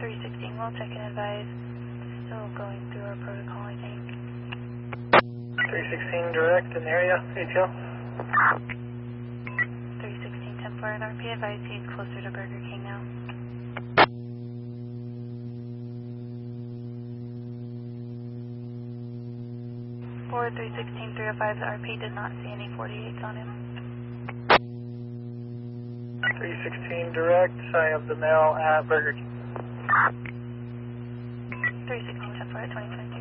316, we'll check and advise. Still going through our protocol, I think. 316 direct in the area, ATL. 316, 10 for RP, advise he's closer to Burger King now. For 316, 305, the RP did not see any 48s on him. 316 direct, I have the male at Burger King. 316, 10 for 2022.